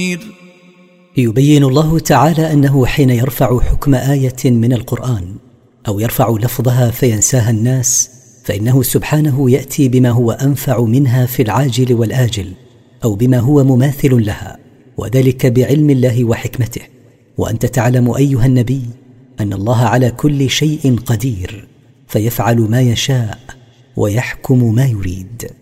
يبين الله تعالى أنه حين يرفع حكم آية من القرآن أو يرفع لفظها فينساها الناس، فإنه سبحانه يأتي بما هو أنفع منها في العاجل والآجل، أو بما هو مماثل لها، وذلك بعلم الله وحكمته. وأنت تعلم أيها النبي أن الله على كل شيء قدير، فيفعل ما يشاء ويحكم ما يريد.